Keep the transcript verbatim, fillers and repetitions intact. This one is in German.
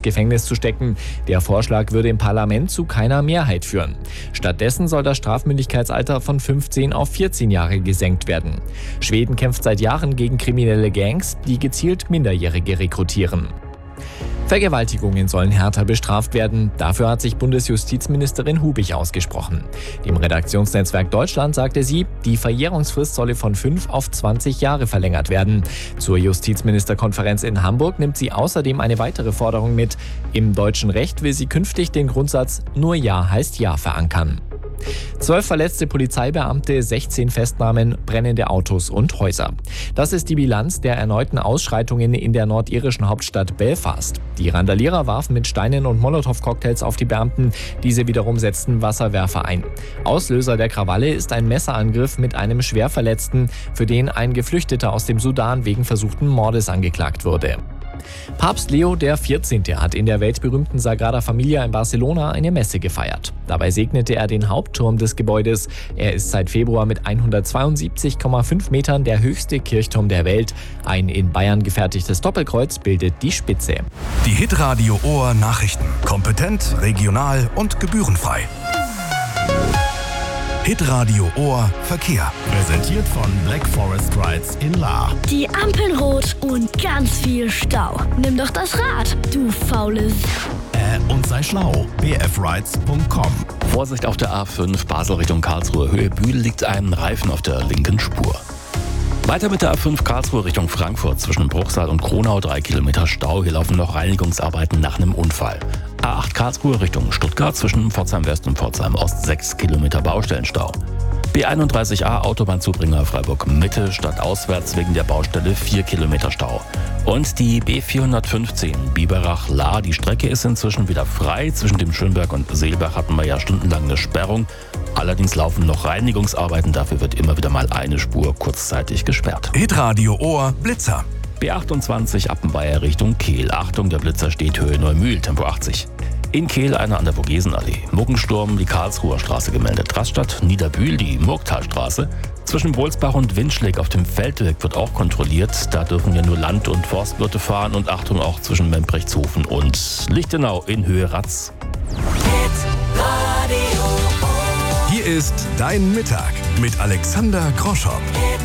Gefängnis zu stecken. Der Vorschlag würde im Parlament zu keiner Mehrheit führen. Stattdessen soll das Strafmündigkeitsalter von fünfzehn auf vierzehn Jahre gesenkt werden. Schweden kämpft seit Jahren gegen kriminelle Gangs, die gezielt Minderjährige rekrutieren. Vergewaltigungen sollen härter bestraft werden. Dafür hat sich Bundesjustizministerin Hubich ausgesprochen. Dem Redaktionsnetzwerk Deutschland sagte sie, die Verjährungsfrist solle von fünf auf zwanzig Jahre verlängert werden. Zur Justizministerkonferenz in Hamburg nimmt sie außerdem eine weitere Forderung mit. Im deutschen Recht will sie künftig den Grundsatz "Nur Ja heißt Ja" verankern. Zwölf verletzte Polizeibeamte, sechzehn Festnahmen, brennende Autos und Häuser. Das ist die Bilanz der erneuten Ausschreitungen in der nordirischen Hauptstadt Belfast. Die Randalierer warfen mit Steinen und Molotow-Cocktails auf die Beamten. Diese wiederum setzten Wasserwerfer ein. Auslöser der Krawalle ist ein Messerangriff mit einem Schwerverletzten, für den ein Geflüchteter aus dem Sudan wegen versuchten Mordes angeklagt wurde. Papst Leo der vierzehnte hat in der weltberühmten Sagrada Familia in Barcelona eine Messe gefeiert. Dabei segnete er den Hauptturm des Gebäudes. Er ist seit Februar mit hundertzweiundsiebzig Komma fünf Metern der höchste Kirchturm der Welt. Ein in Bayern gefertigtes Doppelkreuz bildet die Spitze. Die Hitradio Ohr Nachrichten. Kompetent, regional und gebührenfrei. Hitradio Ohr Verkehr. Präsentiert von Black Forest Rides in Lahr. Die Ampeln rot und ganz viel Stau. Nimm doch das Rad, du faules. Äh, und sei schlau. b f rides punkt com. Vorsicht auf der A fünf, Basel Richtung Karlsruhe. Höhe Bühl liegt ein Reifen auf der linken Spur. Weiter mit der A fünf Karlsruhe Richtung Frankfurt. Zwischen Bruchsal und Kronau drei Kilometer Stau. Hier laufen noch Reinigungsarbeiten nach einem Unfall. A acht Karlsruhe Richtung Stuttgart. Zwischen Pforzheim West und Pforzheim Ost sechs Kilometer Baustellenstau. B einunddreißig A Autobahnzubringer Freiburg Mitte stadtauswärts wegen der Baustelle vier Kilometer Stau. Und die B vierhundertfünfzehn Biberach-Lahr. Die Strecke ist inzwischen wieder frei. Zwischen dem Schönberg und Seelbach hatten wir ja stundenlang eine Sperrung. Allerdings laufen noch Reinigungsarbeiten. Dafür wird immer wieder mal eine Spur kurzzeitig gesperrt. Hitradio Ohr Blitzer. B achtundzwanzig Appenweier Richtung Kehl. Achtung, der Blitzer steht Höhe Neumühl, Tempo achtzig. In Kehl einer an der Vogesenallee. Muggensturm, die Karlsruher Straße gemeldet. Rastatt, Niederbühl, die Murgtalstraße. Zwischen Bolsbach und Winschleg auf dem Feldweg wird auch kontrolliert. Da dürfen ja nur Land- und Forstwirte fahren. Und Achtung auch zwischen Membrechtshofen und Lichtenau in Höhe Ratz. Hier ist Dein Mittag mit Alexander Groschow.